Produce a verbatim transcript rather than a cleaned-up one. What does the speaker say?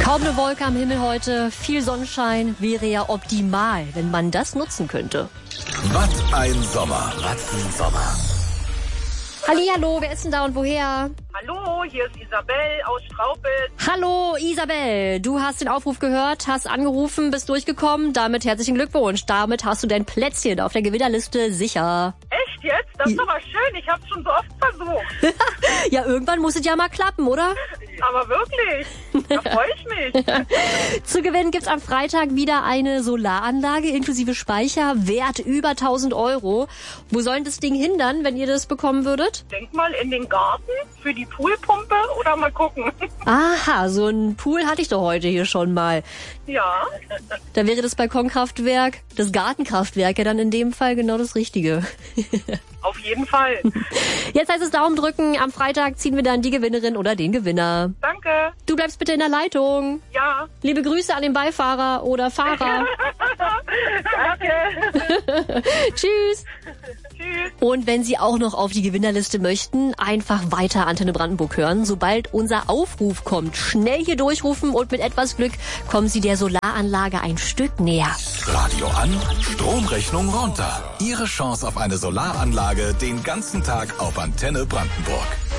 Kaum eine Wolke am Himmel heute, viel Sonnenschein wäre ja optimal, wenn man das nutzen könnte. Was ein Sommer, was ein Sommer. Hallihallo, wer ist denn da und woher? Hallo, hier ist Isabel aus Straubitz. Hallo Isabel, du hast den Aufruf gehört, hast angerufen, bist durchgekommen, damit herzlichen Glückwunsch. Damit hast du dein Plätzchen auf der Gewinnerliste sicher. Echt jetzt? Das ist aber schön, ich habe schon so oft versucht. Ja, irgendwann muss es ja mal klappen, oder? Aber wirklich, da freue ich mich. Zu gewinnen gibt's am Freitag wieder eine Solaranlage inklusive Speicher, Wert über tausend Euro. Wo soll denn das Ding hindern, wenn ihr das bekommen würdet? Denk mal in den Garten für die Poolpumpe oder mal gucken. Aha, so ein Pool hatte ich doch heute hier schon mal. Ja. Da wäre das Balkonkraftwerk, das Gartenkraftwerk ja dann in dem Fall genau das Richtige. Auf jeden Fall. Jetzt heißt es Daumen drücken. Am Freitag ziehen wir dann die Gewinnerin oder den Gewinner. Danke. Du bleibst bitte in der Leitung. Ja. Liebe Grüße an den Beifahrer oder Fahrer. Danke. Tschüss. Tschüss. Und wenn Sie auch noch auf die Gewinnerliste möchten, einfach weiter Antenne Brandenburg hören. Sobald unser Aufruf kommt, schnell hier durchrufen und mit etwas Glück kommen Sie der Solaranlage ein Stück näher. Radio an, Stromrechnung runter. Ihre Chance auf eine Solaranlage den ganzen Tag auf Antenne Brandenburg.